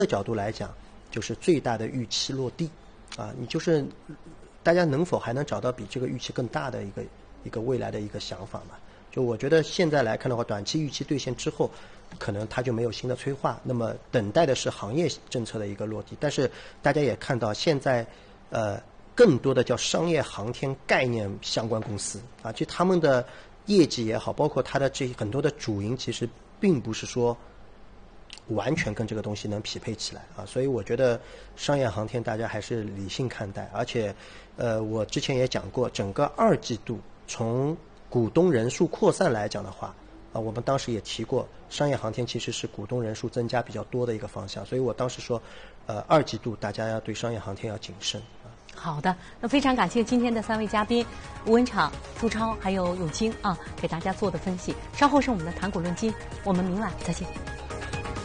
的角度来讲，就是最大的预期落地，啊，你就是大家能否还能找到比这个预期更大的一个未来的一个想法嘛？就我觉得现在来看的话，短期预期兑现之后，可能它就没有新的催化，那么等待的是行业政策的一个落地。但是大家也看到，现在更多的叫商业航天概念相关公司啊，就他们的业绩也好，包括它的这很多的主营，其实并不是说完全跟这个东西能匹配起来啊，所以我觉得商业航天大家还是理性看待，而且我之前也讲过，整个2季度从股东人数扩散来讲的话，啊，我们当时也提过，商业航天其实是股东人数增加比较多的一个方向，所以我当时说，2季度大家要对商业航天要谨慎啊。 好的，那非常感谢今天的3位嘉宾吴文场、朱超还有永清啊，给大家做的分析。稍后是我们的谈股论金，我们明晚再见。